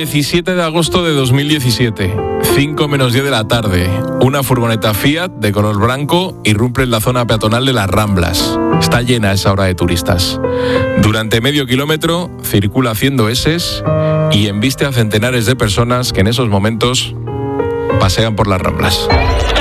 17 de agosto de 2017, 5 menos 10 de la tarde, una furgoneta Fiat de color blanco irrumpe en la zona peatonal de las Ramblas. Está llena a esa hora de turistas. Durante medio kilómetro circula haciendo eses y embiste a centenares de personas que en esos momentos pasean por las Ramblas.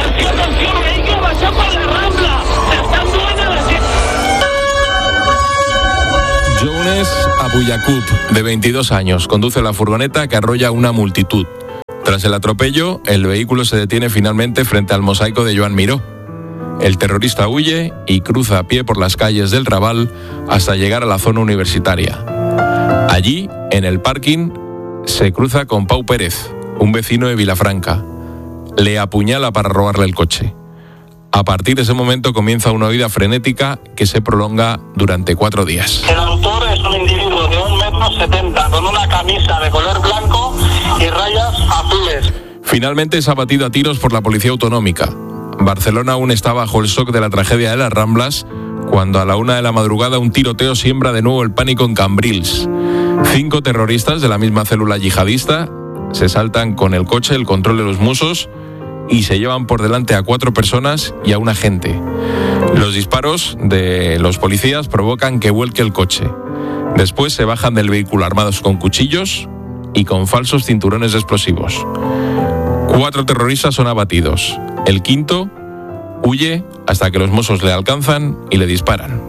Jones Abuyakub, de 22 años, conduce la furgoneta que arrolla una multitud. Tras el atropello, el vehículo se detiene finalmente frente al mosaico de Joan Miró. El terrorista huye y cruza a pie por las calles del Raval hasta llegar a la zona universitaria. Allí, en el parking, se cruza con Pau Pérez, un vecino de Vilafranca. Le apuñala para robarle el coche. A partir de ese momento comienza una huida frenética que se prolonga durante 4 días. El autor es un individuo de 1,70 m con una camisa de color blanco y rayas azules. Finalmente es abatido a tiros por la policía autonómica. Barcelona aún está bajo el shock de la tragedia de las Ramblas, cuando a la 1 de la madrugada un tiroteo siembra de nuevo el pánico en Cambrils. 5 terroristas de la misma célula yihadista se saltan con el coche el control de los musos y se llevan por delante a 4 personas y a un agente. Los disparos de los policías provocan que vuelque el coche. Después se bajan del vehículo armados con cuchillos y con falsos cinturones explosivos. 4 terroristas son abatidos. El quinto huye hasta que los mossos le alcanzan y le disparan.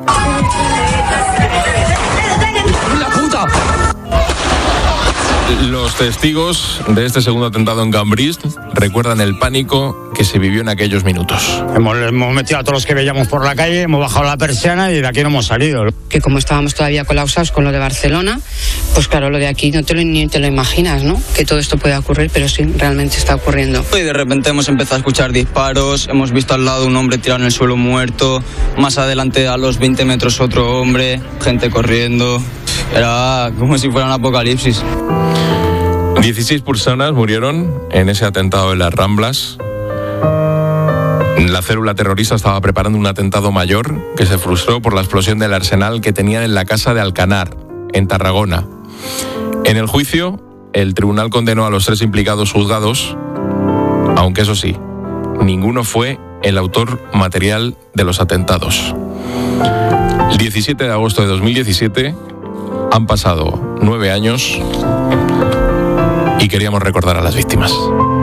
Los testigos de este segundo atentado en Cambrils recuerdan el pánico que se vivió en aquellos minutos. Hemos metido a todos los que veíamos por la calle, hemos bajado la persiana y de aquí no hemos salido. Que como estábamos todavía colapsados con lo de Barcelona, pues claro, lo de aquí ni te lo imaginas, ¿no? Que todo esto pueda ocurrir, pero sí, realmente está ocurriendo. Y de repente hemos empezado a escuchar disparos, hemos visto al lado un hombre tirado en el suelo muerto, más adelante a los 20 metros otro hombre, gente corriendo. Era como si fuera un apocalipsis. 16 personas murieron en ese atentado de las Ramblas. La célula terrorista estaba preparando un atentado mayor que se frustró por la explosión del arsenal que tenían en la casa de Alcanar, en Tarragona. En el juicio, el tribunal condenó a los 3 implicados juzgados, aunque eso sí, ninguno fue el autor material de los atentados. El 17 de agosto de 2017 han pasado 9 años y queríamos recordar a las víctimas.